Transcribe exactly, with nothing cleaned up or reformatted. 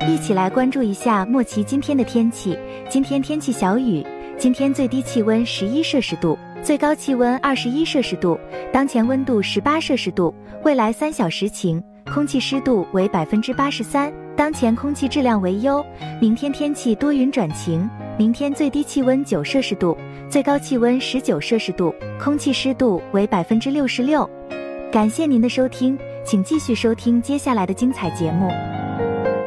一起来关注一下莫奇今天的天气。今天天气小雨，今天最低气温十一摄氏度，最高气温二十一摄氏度，当前温度十八摄氏度，未来三小时晴，空气湿度为百分之八十三，当前空气质量为优。明天天气多云转晴，明天最低气温九摄氏度，最高气温十九摄氏度，空气湿度为百分之六十六。感谢您的收听，请继续收听接下来的精彩节目。